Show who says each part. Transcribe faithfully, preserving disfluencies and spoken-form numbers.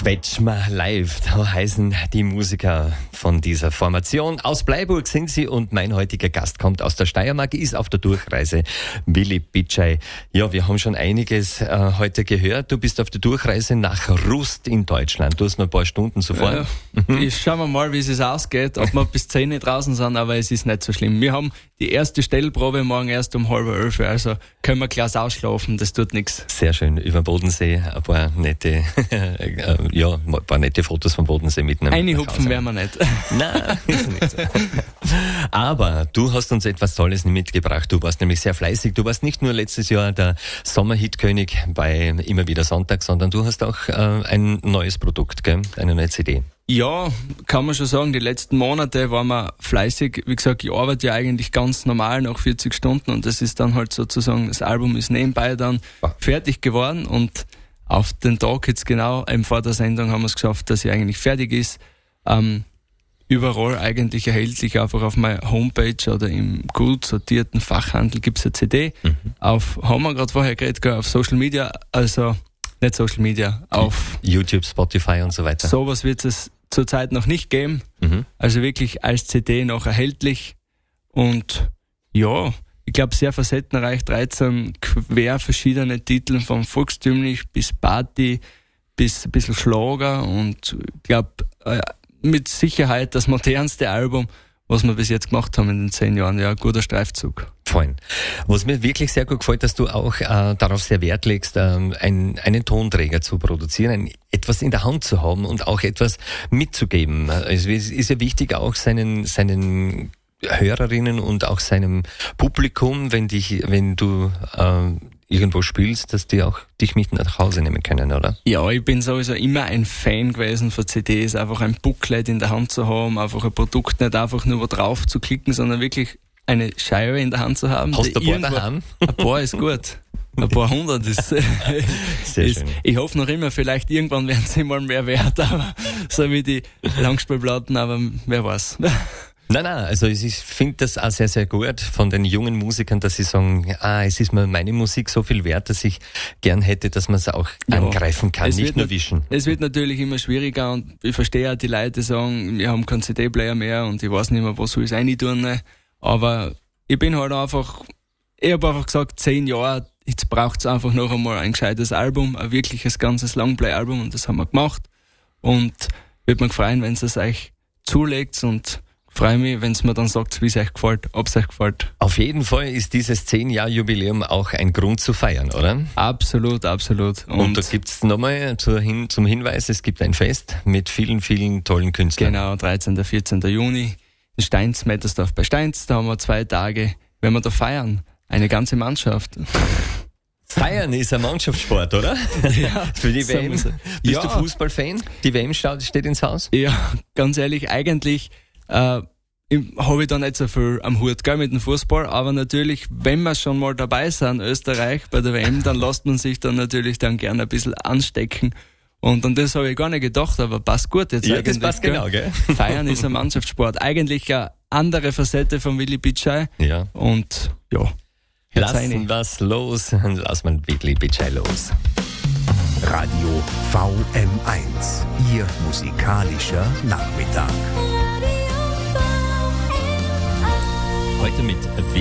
Speaker 1: Kretschmer live, da heißen die Musiker von dieser Formation. Aus Bleiburg sind sie und mein heutiger Gast kommt aus der Steiermark, ist auf der Durchreise, Willi Bitschei. Ja, wir haben schon einiges äh, heute gehört. Du bist auf der Durchreise nach Rust in Deutschland. Du hast noch ein paar Stunden zuvor.
Speaker 2: Ja, ich schauen wir mal, wie es ausgeht, ob wir bis zehn draußen sind, aber es ist nicht so schlimm. Wir haben die erste Stellprobe morgen erst um halb elf, also können wir gleich ausschlafen, das tut nichts.
Speaker 1: Sehr schön, über den Bodensee ein paar nette, ja, ein paar nette Fotos vom Bodensee mitnehmen.
Speaker 2: Einhupfen werden wir nicht.
Speaker 1: Nein, ist nicht so. Aber du hast uns etwas Tolles mitgebracht. Du warst nämlich sehr fleißig. Du warst nicht nur letztes Jahr der Sommerhitkönig bei Immer wieder Sonntag, sondern du hast auch äh, ein neues Produkt, gell? Eine neue C D.
Speaker 2: Ja, kann man schon sagen, die letzten Monate waren wir fleißig. Wie gesagt, ich arbeite ja eigentlich ganz normal nach vierzig Stunden und das ist dann halt sozusagen, das Album ist nebenbei dann ah. fertig geworden und auf den Tag jetzt genau, eben vor der Sendung haben wir es geschafft, dass sie eigentlich fertig ist. Ähm, überall eigentlich erhältlich, einfach auf meiner Homepage oder im gut sortierten Fachhandel gibt's eine C D. Mhm. Auf, haben wir gerade vorher geredet, auf Social Media, also nicht Social Media, auf
Speaker 1: YouTube, Spotify und so weiter.
Speaker 2: Sowas wird es zurzeit noch nicht geben. Mhm. Also wirklich als C D noch erhältlich. Und ja, ich glaube sehr facettenreich, dreizehn quer verschiedene Titel, von volkstümlich bis Party bis ein bisschen Schlager und ich glaube äh, mit Sicherheit das modernste Album, was wir bis jetzt gemacht haben in den zehn Jahren. Ja, guter Streifzug.
Speaker 1: Fein. Was mir wirklich sehr gut gefällt, dass du auch äh, darauf sehr Wert legst, ähm, ein, einen Tonträger zu produzieren, ein, etwas in der Hand zu haben und auch etwas mitzugeben. Es ist ja wichtig, auch seinen, seinen Hörerinnen und auch seinem Publikum, wenn dich, wenn du äh, irgendwo spielst, dass die auch dich mit nach Hause nehmen können, oder?
Speaker 2: Ja, ich bin sowieso immer ein Fan gewesen von C Ds, einfach ein Booklet in der Hand zu haben, einfach ein Produkt nicht einfach nur drauf zu klicken, sondern wirklich eine Scheibe in der Hand zu haben.
Speaker 1: Hast du ein paar daheim?
Speaker 2: Ein paar ist gut. Ein paar hundert ist,
Speaker 1: Sehr
Speaker 2: ist
Speaker 1: schön.
Speaker 2: Ich hoffe noch immer, vielleicht irgendwann werden sie mal mehr wert, aber so wie die Langspielplatten, aber wer weiß.
Speaker 1: Nein, nein, also ich finde das auch sehr, sehr gut von den jungen Musikern, dass sie sagen, ah, es ist mir meine Musik so viel wert, dass ich gern hätte, dass man es auch ja, angreifen kann, nicht nur wischen.
Speaker 2: Es wird natürlich immer schwieriger und ich verstehe auch die Leute, die sagen, wir haben keinen C D-Player mehr und ich weiß nicht mehr, was soll ich rein tun. Aber ich bin halt einfach, ich habe einfach gesagt, zehn Jahre, jetzt braucht es einfach noch einmal ein gescheites Album, ein wirkliches ganzes Longplay-Album und das haben wir gemacht. Und würde mich freuen, wenn es euch zulegt und freue mich, wenn es mir dann sagt, wie es euch gefällt, ob es euch gefällt.
Speaker 1: Auf jeden Fall ist dieses zehn Jahr Jubiläum auch ein Grund zu feiern, oder?
Speaker 2: Absolut, absolut.
Speaker 1: Und, Und da gibt's nochmal hin, zum Hinweis, es gibt ein Fest mit vielen, vielen tollen Künstlern.
Speaker 2: Genau, dreizehnten, vierzehnten Juni in Steins, Mettersdorf bei Steins, da haben wir zwei Tage, wenn wir da feiern, eine ganze Mannschaft.
Speaker 1: Feiern ist ein Mannschaftssport, oder?
Speaker 2: Ja.
Speaker 1: Für die W M. Bist
Speaker 2: ja.
Speaker 1: du Fußballfan? Die W M steht ins Haus?
Speaker 2: Ja, ganz ehrlich, eigentlich Äh, habe ich da nicht so viel am Hut, gell, mit dem Fußball, aber natürlich, wenn wir schon mal dabei sind, Österreich bei der W M, dann lässt man sich dann natürlich dann gerne ein bisschen anstecken und an das habe ich gar nicht gedacht, aber passt gut jetzt
Speaker 1: ja,
Speaker 2: eigentlich.
Speaker 1: Das passt
Speaker 2: gell?
Speaker 1: genau, gell?
Speaker 2: Feiern ist ein Mannschaftssport, eigentlich eine andere Facette von Willi Bitschei
Speaker 1: ja.
Speaker 2: Und ja,
Speaker 1: lassen was los, lass mal Willi Bitschei los.
Speaker 3: Radio V M eins, Ihr musikalischer Nachmittag.
Speaker 1: Heute mit